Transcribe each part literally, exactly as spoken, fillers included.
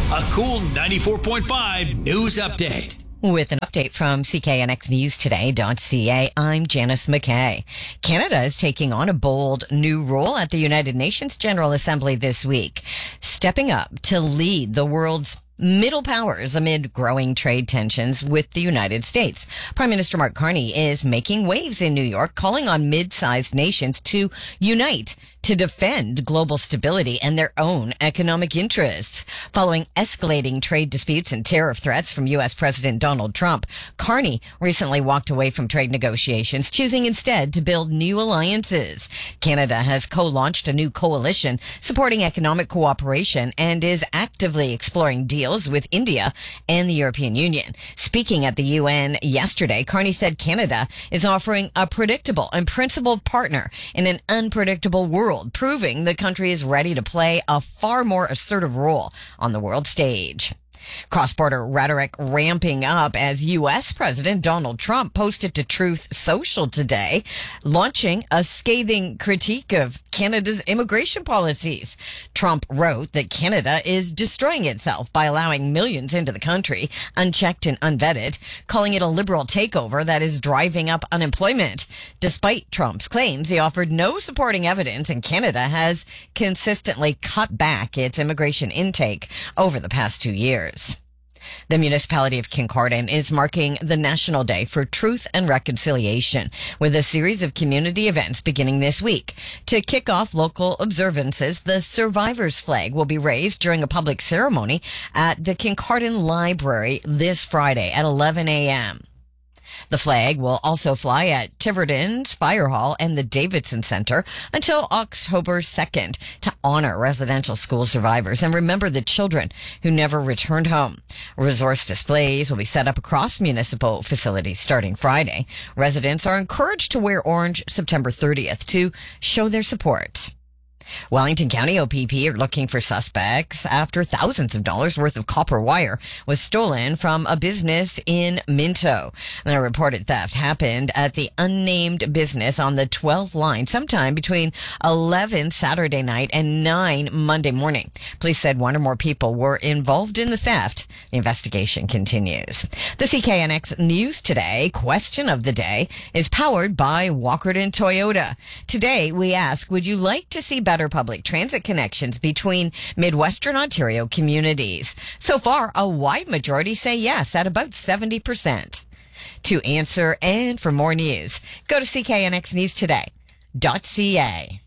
A cool ninety-four point five news update. With an update from C K N X News Today dot C A, I'm Janice McKay. Canada is taking on a bold new role at the United Nations General Assembly this week, stepping up to lead the world's middle powers amid growing trade tensions with the United States. Prime Minister Mark Carney is making waves in New York, calling on mid-sized nations to unite to defend global stability and their own economic interests. Following escalating trade disputes and tariff threats from U S President Donald Trump, Carney recently walked away from trade negotiations, choosing instead to build new alliances. Canada has co-launched a new coalition supporting economic cooperation and is actively exploring deals with India and the European Union. Speaking at the U N yesterday, Carney said Canada is offering a predictable and principled partner in an unpredictable world, proving the country is ready to play a far more assertive role on the world stage. Cross-border rhetoric ramping up as U S President Donald Trump posted to Truth Social today, launching a scathing critique of Canada's immigration policies. Trump wrote that Canada is destroying itself by allowing millions into the country, unchecked and unvetted, calling it a liberal takeover that is driving up unemployment. Despite Trump's claims, he offered no supporting evidence, and Canada has consistently cut back its immigration intake over the past two years. The municipality of Kincardine is marking the National Day for Truth and Reconciliation with a series of community events beginning this week. To kick off local observances, the Survivors Flag will be raised during a public ceremony at the Kincardine Library this Friday at eleven a.m. The flag will also fly at Tiverton's Fire Hall and the Davidson Center until October second to honor residential school survivors and remember the children who never returned home. Resource displays will be set up across municipal facilities starting Friday. Residents are encouraged to wear orange September thirtieth to show their support. Wellington County O P P are looking for suspects after thousands of dollars worth of copper wire was stolen from a business in Minto. And a reported theft happened at the unnamed business on the twelfth line sometime between eleven Saturday night and nine Monday morning. Police said one or more people were involved in the theft. The investigation continues. The C K N X News Today question of the day is powered by Walkerton Toyota. Today we ask, would you like to see better public transit connections between Midwestern Ontario communities? So far, a wide majority say yes at about seventy percent. To answer and for more news, go to C K N X News Today dot C A.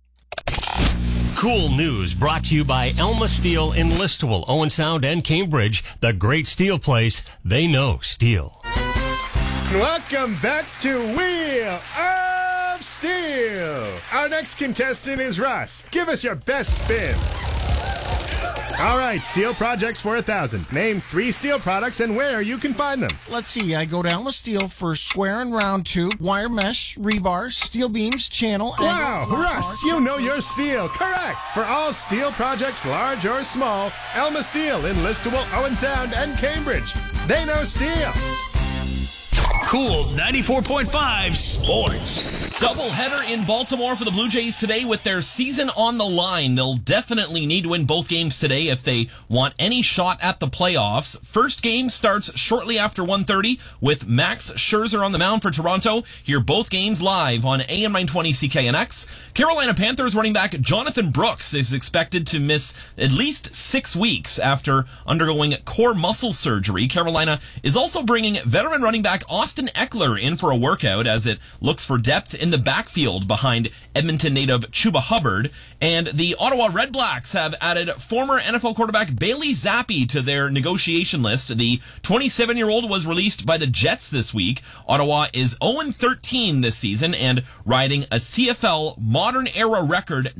Cool news brought to you by Elma Steel in Listowel, Owen Sound, and Cambridge. The great steel place. They know steel. Welcome back to Wheel of Steel. Our next contestant is Russ. Give us your best spin. All right, steel projects for a thousand. Name three steel products and where you can find them. Let's see. I go to Elma Steel for square and round tube, wire mesh, rebar, steel beams, channel. Wow, Russ, you know your steel. Correct. For all steel projects, large or small, Elma Steel in Listowel, Owen Sound, and Cambridge. They know steel. Cool ninety-four point five Sports. Doubleheader in Baltimore for the Blue Jays today with their season on the line. They'll definitely need to win both games today if they want any shot at the playoffs. First game starts shortly after one thirty with Max Scherzer on the mound for Toronto. Hear both games live on A M nine twenty C K N X. Carolina Panthers running back Jonathan Brooks is expected to miss at least six weeks after undergoing core muscle surgery. Carolina is also bringing veteran running back Austin Eckler in for a workout as it looks for depth in the backfield behind Edmonton native Chuba Hubbard. And the Ottawa Red Blacks have added former N F L quarterback Bailey Zappi to their negotiation list. The twenty-seven-year-old was released by the Jets this week. Ottawa is oh and thirteen this season and riding a C F L modern era record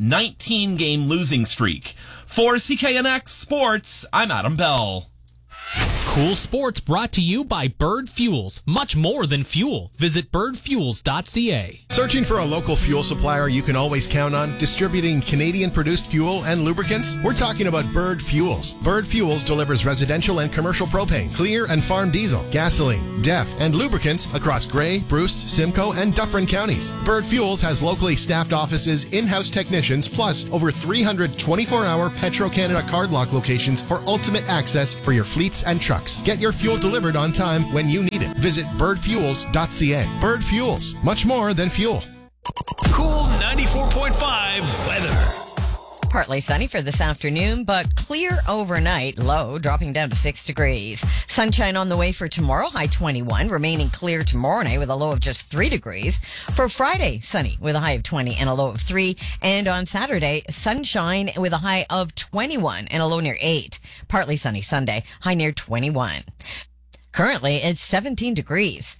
nineteen-game losing streak. For C K N X Sports, I'm Adam Bell. Cool Sports brought to you by Bird Fuels. Much more than fuel. Visit bird fuels dot c a. Searching for a local fuel supplier you can always count on, distributing Canadian-produced fuel and lubricants? We're talking about Bird Fuels. Bird Fuels delivers residential and commercial propane, clear and farm diesel, gasoline, D E F, and lubricants across Grey, Bruce, Simcoe, and Dufferin counties. Bird Fuels has locally staffed offices, in-house technicians, plus over three hundred twenty-four hour Petro-Canada card lock locations for ultimate access for your fleets and trucks. Get your fuel delivered on time when you need it. Visit bird fuels dot c a. Bird Fuels, much more than fuel. Cool ninety-four point five weather. Partly sunny for this afternoon, but clear overnight. Low dropping down to six degrees. Sunshine on the way for tomorrow, high twenty-one. Remaining clear tomorrow night with a low of just three degrees. For Friday, sunny with a high of twenty and a low of three. And on Saturday, sunshine with a high of twenty-one and a low near eight. Partly sunny Sunday, high near twenty-one. Currently, it's seventeen degrees.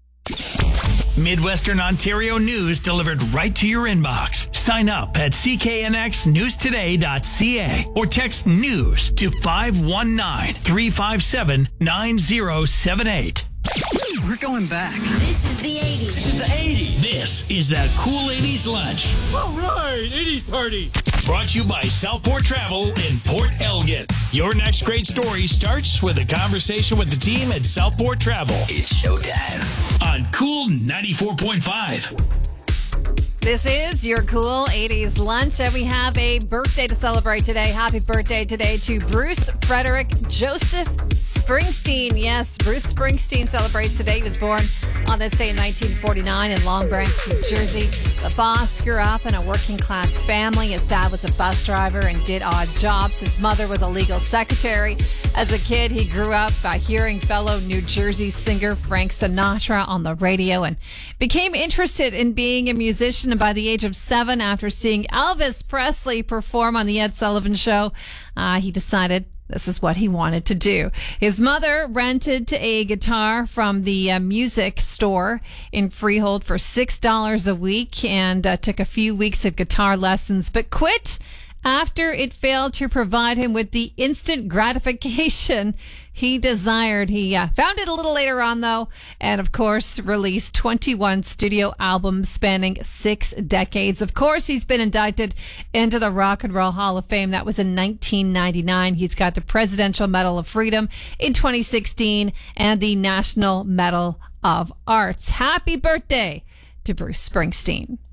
Midwestern Ontario news delivered right to your inbox. Sign up at c k n x news today dot c a or text news to five one nine, three five seven, nine zero seven eight. We're going back. This is the eighties. This is the eighties. This is the Cool eighties Lunch. All right, eighties party. Brought to you by Southport Travel in Port Elgin. Your next great story starts with a conversation with the team at Southport Travel. It's showtime. On Cool ninety-four point five. This is your Cool eighties Lunch, and we have a birthday to celebrate today. Happy birthday today to Bruce Frederick Joseph Springsteen. Yes, Bruce Springsteen celebrates today. He was born on this day in nineteen forty-nine in Long Branch, New Jersey. The boss grew up in a working class family. His dad was a bus driver and did odd jobs. His mother was a legal secretary. As a kid, he grew up by hearing fellow New Jersey singer Frank Sinatra on the radio and became interested in being a musician. And by the age of seven, after seeing Elvis Presley perform on the Ed Sullivan Show, uh, he decided this is what he wanted to do. His mother rented a guitar from the uh, music store in Freehold for six dollars a week and uh, took a few weeks of guitar lessons, but quit after it failed to provide him with the instant gratification he desired. He uh, found it a little later on, though, and of course released twenty-one studio albums spanning six decades. Of course, he's been inducted into the Rock and Roll Hall of Fame. That was in nineteen ninety-nine. He's got the Presidential Medal of Freedom in twenty sixteen and the National Medal of Arts. Happy birthday to Bruce Springsteen.